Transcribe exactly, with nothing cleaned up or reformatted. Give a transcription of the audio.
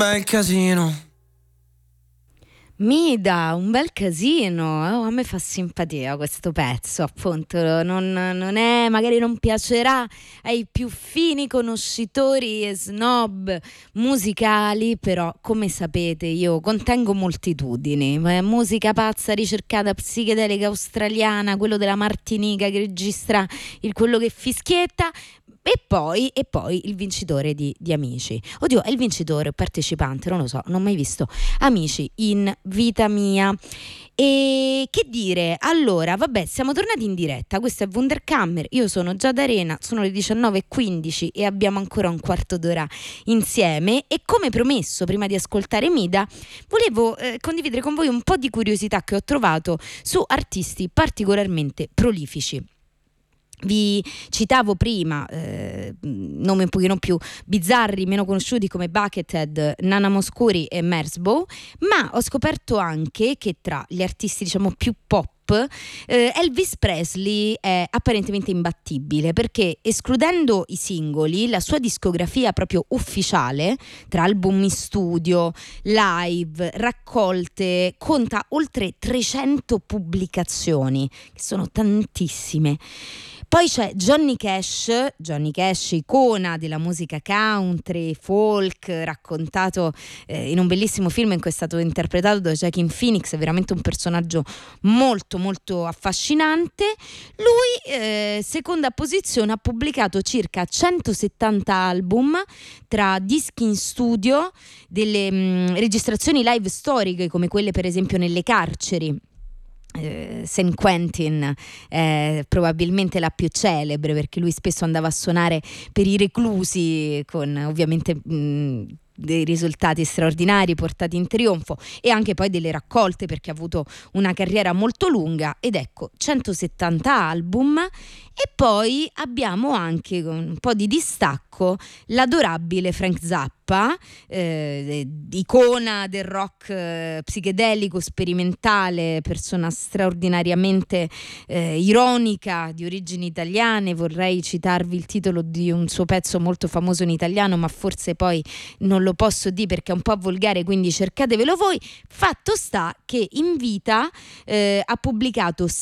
bel casino. Mida, un bel casino, oh, a me fa simpatia questo pezzo, appunto, non, non è, magari non piacerà ai più fini conoscitori e snob musicali, però come sapete io contengo moltitudini, eh, musica pazza, ricercata, psichedelica australiana, quello della Martinica che registra il quello che fischietta. E poi, e poi il vincitore di, di Amici. Oddio, è il vincitore o partecipante, non lo so, non ho mai visto Amici in vita mia. E che dire, allora, vabbè, siamo tornati in diretta, questo è Wunderkammer, io sono Giada Arena, sono le diciannove e quindici e abbiamo ancora un quarto d'ora insieme e come promesso, prima di ascoltare Mida, volevo eh, condividere con voi un po' di curiosità che ho trovato su artisti particolarmente prolifici. Vi citavo prima eh, nomi un pochino più bizzarri, meno conosciuti come Buckethead, Nana Mouskouri e Merzbow, ma ho scoperto anche che tra gli artisti diciamo più pop eh, Elvis Presley è apparentemente imbattibile perché escludendo i singoli la sua discografia proprio ufficiale tra album in studio, live, raccolte conta oltre trecento pubblicazioni che sono tantissime. Poi c'è Johnny Cash, Johnny Cash icona della musica country, folk, raccontato eh, in un bellissimo film in cui è stato interpretato da Joaquin Phoenix, è veramente un personaggio molto molto affascinante. Lui, eh, seconda posizione, ha pubblicato circa centosettanta album tra dischi in studio, delle mh, registrazioni live storiche come quelle per esempio nelle carceri. Eh, Saint Quentin è probabilmente la più celebre perché lui spesso andava a suonare per i reclusi con ovviamente mh, dei risultati straordinari portati in trionfo e anche poi delle raccolte perché ha avuto una carriera molto lunga ed ecco centosettanta album. E poi abbiamo anche con un po' di distacco l'adorabile Frank Zappa, eh, icona del rock eh, psichedelico sperimentale, persona straordinariamente eh, ironica, di origini italiane. Vorrei citarvi il titolo di un suo pezzo molto famoso in italiano, ma forse poi non lo posso dire perché è un po' volgare, quindi cercatevelo voi. Fatto sta che in vita eh, ha pubblicato